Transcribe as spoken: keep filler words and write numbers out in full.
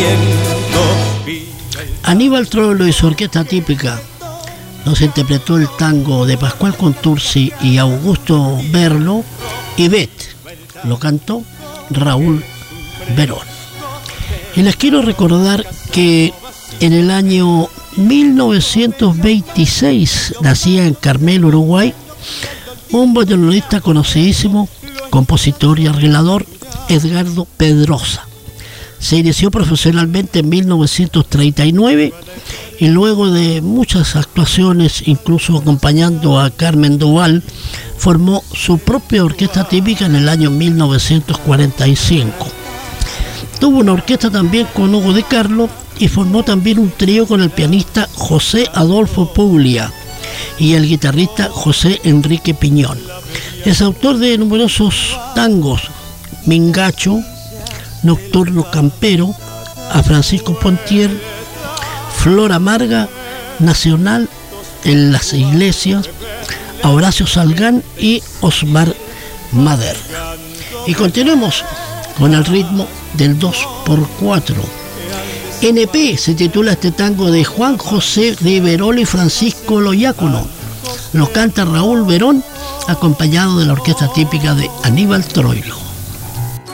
Aníbal Troilo y su orquesta típica nos interpretó el tango de Pascual Contursi y Augusto Berlo, y Bet lo cantó Raúl Verón. Y les quiero recordar que en el año mil novecientos veintiséis nacía en Carmel, Uruguay, un bandoneonista conocidísimo, compositor y arreglador, Edgardo Pedrosa. Se inició profesionalmente en mil novecientos treinta y nueve y luego de muchas actuaciones, incluso acompañando a Carmen Duval, formó su propia orquesta típica en el año mil novecientos cuarenta y cinco. Tuvo una orquesta también con Hugo de Carlo y formó también un trío con el pianista José Adolfo Puglia y el guitarrista José Enrique Piñón. Es autor de numerosos tangos: Mingacho, Nocturno Campero, a Francisco Pontier, Flor Amarga, Nacional, En las Iglesias, a Horacio Salgán y Osmar Maderna. Y continuemos con el ritmo del dos por cuatro. N P se titula este tango de Juan José de Verón y Francisco Loyácono. Lo canta Raúl Verón, acompañado de la orquesta típica de Aníbal Troilo.